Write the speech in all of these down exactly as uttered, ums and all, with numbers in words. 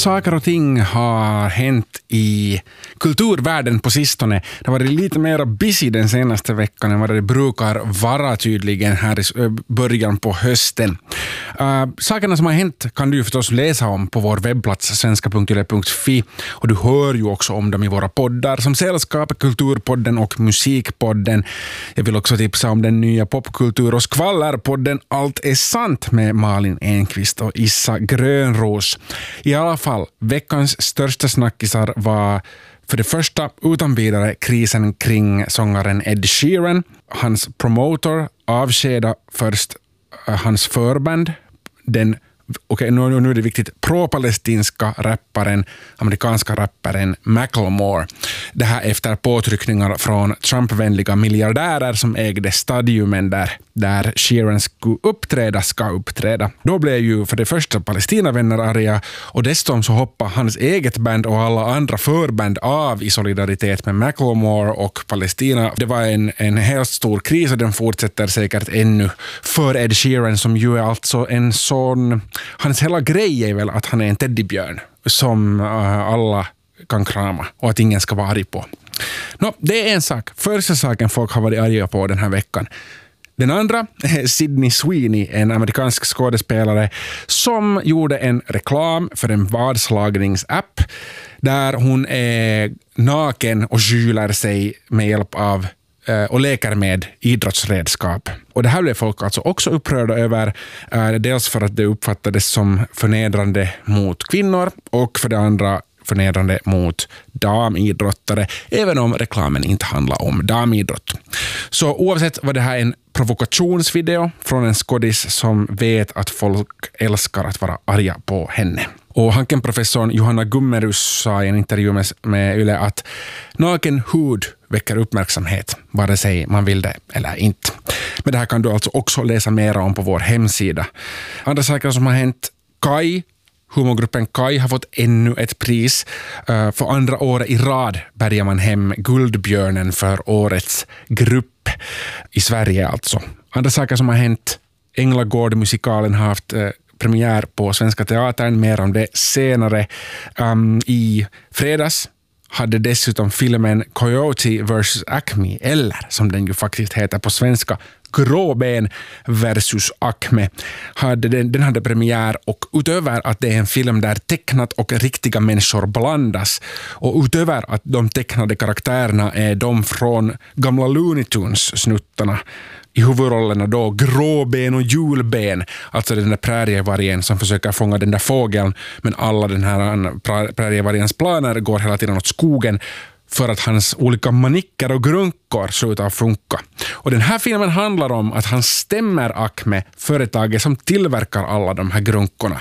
saker och ting har hänt i kulturvärlden på sistone. Det har varit lite mer busy den senaste veckan än vad det brukar vara tydligen här i början på hösten. Uh, sakerna som har hänt kan du förstås läsa om på vår webbplats svenska punkt yle punkt fi, och du hör ju också om dem i våra poddar som Sällskap, Kulturpodden och Musikpodden. Jag vill också tipsa om den nya popkultur- och skvallerpodden Allt är sant med Malin Enqvist och Issa Grönros. I alla fall, veckans största snackisar var för det första utan vidare krisen kring sångaren Ed Sheeran. Hans promotor avskedade först uh, hans förband, den Okej, nu, nu är det viktigt. Pro-palestinska rapparen, amerikanska rapparen Macklemore. Det här efter påtryckningar från Trump-vänliga miljardärer som ägde stadiumen där, där Sheeran skulle uppträda, ska uppträda. Då blev ju för det första palestinavänner arga, och dessutom så hoppade hans eget band och alla andra förband av i solidaritet med Macklemore och Palestina. Det var en, en helt stor kris, och den fortsätter säkert ännu för Ed Sheeran, som ju är alltså en sån... Hans hela grej är väl att han är en teddybjörn som uh, alla kan krama och att ingen ska vara arg på. Nå, det är en sak. Första saken folk har varit arga på den här veckan. Den andra är Sydney Sweeney, en amerikansk skådespelare som gjorde en reklam för en vadslagningsapp där hon är naken och skyler sig med hjälp av och leker med idrottsredskap. Och det här blev folk alltså också upprörda över, dels för att det uppfattades som förnedrande mot kvinnor och för det andra förnedrande mot damidrottare, även om reklamen inte handlar om damidrott. Så oavsett var det här en provokationsvideo från en skådis som vet att folk älskar att vara arga på henne. Och Hanken-professorn Johanna Gummerus sa i en intervju med, med Yle att naken hud väcker uppmärksamhet, vare sig man vill det eller inte. Men det här kan du alltså också läsa mer om på vår hemsida. Andra saker som har hänt: Kai, humorgruppen Kai, har fått ännu ett pris. Uh, för andra året i rad bärgar man hem Guldbjörnen för årets grupp i Sverige alltså. Andra saker som har hänt: Änglagård-musikalen har haft uh, premiär på Svenska Teatern, mer om det senare. Um, I fredags hade dessutom filmen Coyote versus Acme, eller som den ju faktiskt heter på svenska, Gråben versus Acme. Hade den, den hade premiär, och utöver att det är en film där tecknat och riktiga människor blandas, och utöver att de tecknade karaktärerna är de från gamla Looney Tunes-snuttarna, i huvudrollerna då Gråben och Julben, alltså den där prärievargen som försöker fånga den där fågeln, men alla den här prärievargens planer går hela tiden åt skogen för att hans olika manicker och grunkor slutar funka. Och den här filmen handlar om att han stämmer Acme, företaget som tillverkar alla de här grunkorna.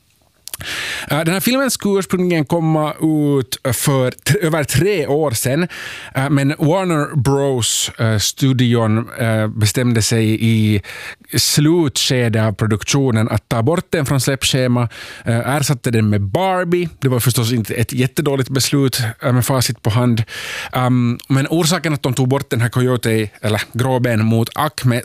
Den här filmen skulle ursprungligen komma ut för t- över tre år sedan, men Warner Bros studion bestämde sig i slutskedet av produktionen att ta bort den från släppschema, ersatte den med Barbie. Det var förstås inte ett jättedåligt beslut med facit på hand, men orsaken att de tog bort den här Coyote eller Gråben mot Acme